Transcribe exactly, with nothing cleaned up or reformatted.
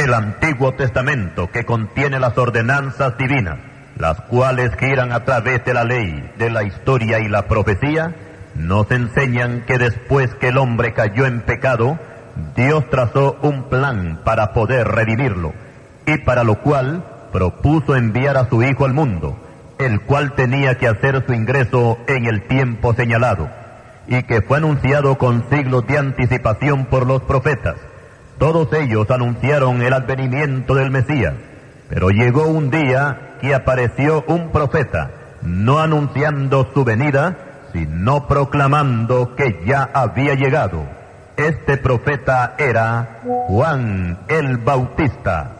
El Antiguo Testamento, que contiene las ordenanzas divinas, las cuales giran a través de la ley, de la historia y la profecía, nos enseñan que después que el hombre cayó en pecado, Dios trazó un plan para poder redimirlo, y para lo cual propuso enviar a su Hijo al mundo, el cual tenía que hacer su ingreso en el tiempo señalado, y que fue anunciado con siglos de anticipación por los profetas. Todos ellos anunciaron el advenimiento del Mesías, pero llegó un día que apareció un profeta, no anunciando su venida, sino proclamando que ya había llegado. Este profeta era Juan el Bautista.